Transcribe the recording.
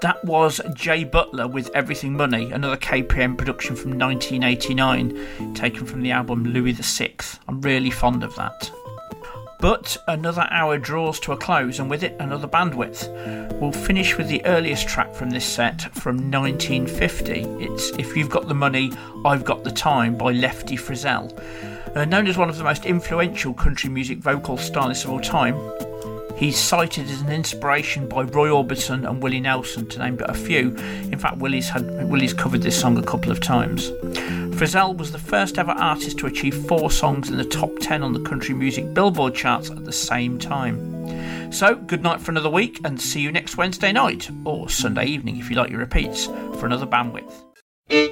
That was Jay Butler with Everything Money, another KPM production from 1989, taken from the album Louis VI. I'm really fond of that. But another hour draws to a close, and with it another bandwidth. We'll finish with the earliest track from this set from 1950. It's If You've Got the Money, I've Got the Time by Lefty Frizzell. Known as one of the most influential country music vocal stylists of all time, he's cited as an inspiration by Roy Orbison and Willie Nelson, to name but a few. In fact, Willie's covered this song a couple of times. Frizzell was the first ever artist to achieve 4 songs in the top 10 on the country music Billboard charts at the same time. So, good night for another week, and see you next Wednesday night, or Sunday evening if you like your repeats, for another bandwidth.